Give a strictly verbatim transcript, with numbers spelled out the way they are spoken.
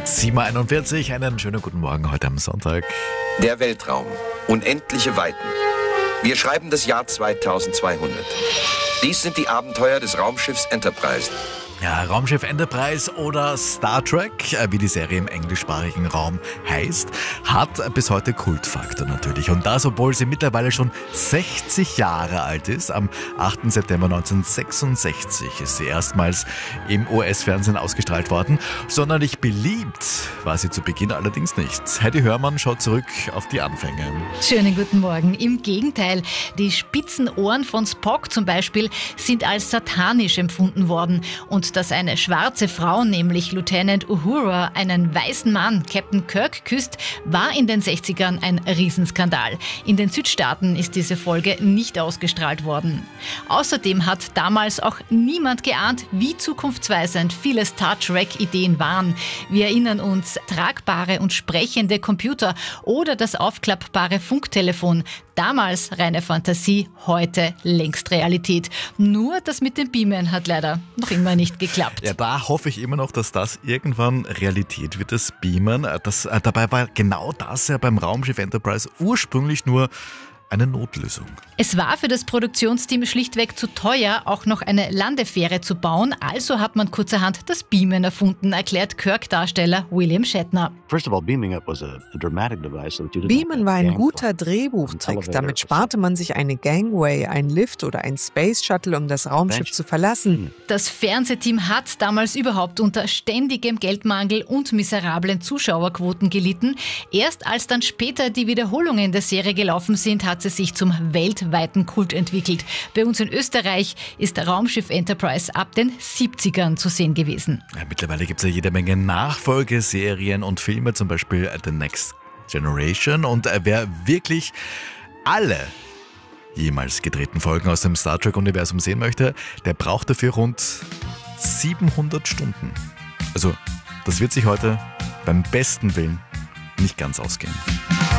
sieben Uhr einundvierzig, einen schönen guten Morgen heute am Sonntag. Der Weltraum. Unendliche Weiten. Wir schreiben das Jahr zweitausendzweihundert. Dies sind die Abenteuer des Raumschiffs Enterprise. Ja, Raumschiff Enterprise oder Star Trek, wie die Serie im englischsprachigen Raum heißt, hat bis heute Kultfaktor natürlich. Und das, obwohl sie mittlerweile schon sechzig Jahre alt ist. Am achten September neunzehnhundertsechsundsechzig ist sie erstmals im U S-Fernsehen ausgestrahlt worden. Sonderlich beliebt war sie zu Beginn allerdings nicht. Heidi Hörmann schaut zurück auf die Anfänge. Schönen guten Morgen. Im Gegenteil, die spitzen Ohren von Spock zum Beispiel sind als satanisch empfunden worden. Und dass eine schwarze Frau, nämlich Lieutenant Uhura, einen weißen Mann, Captain Kirk, küsst, war in den sechzigern ein Riesenskandal. In den Südstaaten ist diese Folge nicht ausgestrahlt worden. Außerdem hat damals auch niemand geahnt, wie zukunftsweisend viele Star Trek-Ideen waren. Wir erinnern uns, tragbare und sprechende Computer oder das aufklappbare Funktelefon. Damals reine Fantasie, heute längst Realität. Nur das mit dem Beamen hat leider noch immer nicht geklappt. Ja, da hoffe ich immer noch, dass das irgendwann Realität wird, das Beamen. Das, äh, dabei war genau das ja beim Raumschiff Enterprise ursprünglich nur eine Notlösung. Es war für das Produktionsteam schlichtweg zu teuer, auch noch eine Landefähre zu bauen. Also hat man kurzerhand das Beamen erfunden, erklärt Kirk-Darsteller William Shatner. Beamen war ein guter Drehbuchtrick. Damit sparte man sich eine Gangway, ein Lift oder ein Space Shuttle, um das Raumschiff zu verlassen. Das Fernsehteam hat damals überhaupt unter ständigem Geldmangel und miserablen Zuschauerquoten gelitten. Erst als dann später die Wiederholungen der Serie gelaufen sind, hat sie sich zum weltweiten Kult entwickelt. Bei uns in Österreich ist Raumschiff Enterprise ab den siebzigern zu sehen gewesen. Ja, mittlerweile gibt es ja jede Menge Nachfolgeserien und Filme, zum Beispiel The Next Generation. Und wer wirklich alle jemals gedrehten Folgen aus dem Star Trek-Universum sehen möchte, der braucht dafür rund siebenhundert Stunden. Also das wird sich heute beim besten Willen nicht ganz ausgehen.